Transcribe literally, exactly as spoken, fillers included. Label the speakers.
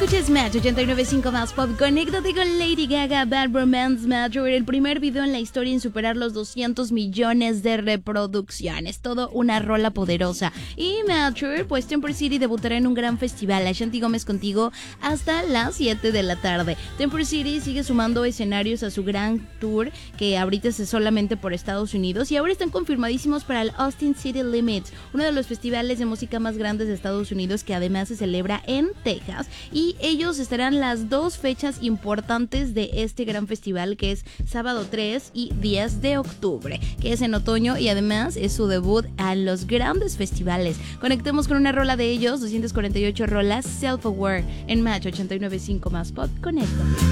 Speaker 1: Escuches Match ochenta y nueve punto cinco más Pop. Conéctate con Lady Gaga, Bad Romance Mature, el primer video en la historia en superar los doscientos millones de reproducciones. Todo una rola poderosa. Y Mature, pues Temper City debutará en un gran festival. Ashanti Gómez contigo hasta las siete de la tarde. Temper City sigue sumando escenarios a su gran tour, que ahorita es solamente por Estados Unidos, y ahora están confirmadísimos para el Austin City Limits, uno de los festivales de música más grandes de Estados Unidos, que además se celebra en Texas. Y ellos estarán las dos fechas importantes de este gran festival, que es sábado tres y diez de octubre, que es en otoño, y además es su debut a los grandes festivales. Conectemos con una rola de ellos, doscientas cuarenta y ocho rolas, Self Aware, en Match ochenta y nueve punto cinco más Pop. Conéctate.